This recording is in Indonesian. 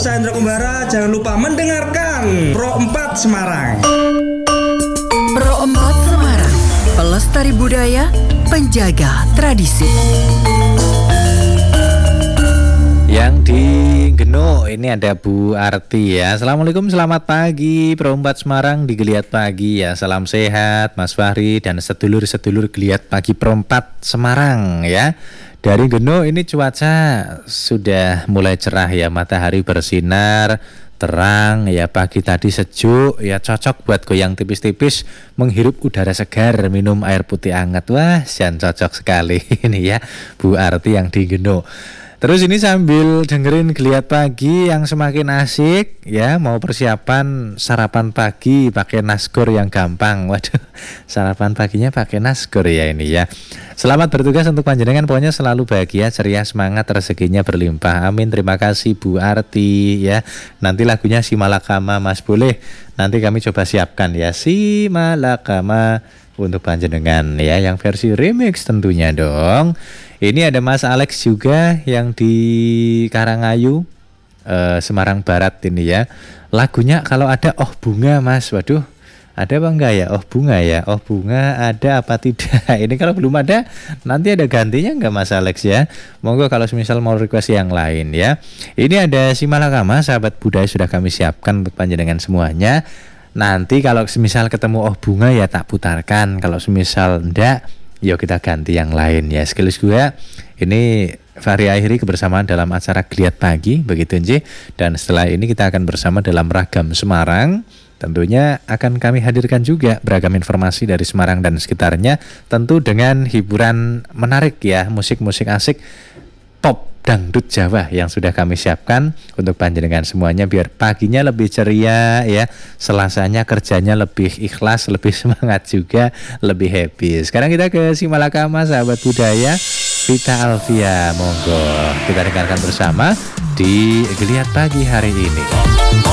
saya Indra Kumbara. Jangan lupa mendengarkan Pro 4 Semarang. Pro 4 Semarang, pelestari budaya, penjaga tradisi. Yang di Geno ini ada Bu Arti ya. Assalamualaikum, selamat pagi Pro 4 Semarang di Geliat Pagi ya. Salam sehat Mas Fahri dan sedulur-sedulur Geliat Pagi Pro 4 Semarang ya. Dari Geno ini cuaca sudah mulai cerah ya, matahari bersinar terang ya, pagi tadi sejuk ya, cocok buat goyang tipis-tipis, menghirup udara segar, minum air putih hangat. Wah, jangan cocok sekali ini ya Bu Arti yang di Geno. Terus ini sambil dengerin Geliat Pagi yang semakin asik ya, mau persiapan sarapan pagi pakai nasgor yang gampang. Waduh, sarapan paginya pakai nasgor ya ini ya. Selamat bertugas untuk panjenengan, pokoknya selalu bahagia, ceria, semangat, rezekinya berlimpah. Amin. Terima kasih Bu Arti ya. Nanti lagunya Si Malakama Mas, boleh nanti kami coba siapkan ya, Si Malakama untuk panjenengan ya, yang versi remix tentunya dong. Ini ada Mas Alex juga yang di Karangayu, Semarang Barat ini ya. Lagunya kalau ada Oh Bunga Mas, waduh, ada apa enggak ya Oh Bunga ya? Oh Bunga ada apa tidak? Ini kalau belum ada nanti ada gantinya enggak Mas Alex ya? Monggo kalau misal mau request yang lain ya. Ini ada Si Malakama, sahabat budaya, sudah kami siapkan untuk panjenengan semuanya. Nanti kalau semisal ketemu Oh Bunga ya tak putarkan, kalau semisal enggak yuk kita ganti yang lain ya. Sekaligus gue ini Fahri akhiri kebersamaan dalam acara Geliat Pagi begitu nji. Dan setelah ini kita akan bersama dalam Ragam Semarang. Tentunya akan kami hadirkan juga beragam informasi dari Semarang dan sekitarnya, tentu dengan hiburan menarik ya, musik-musik asik pop dangdut Jawa yang sudah kami siapkan untuk panjenengan semuanya, biar paginya lebih ceria ya, Selasanya kerjanya lebih ikhlas, lebih semangat juga, lebih happy. Sekarang kita ke Si Malakama, sahabat budaya, Vita Alvia, monggo kita dengarkan bersama di Geliat Pagi hari ini.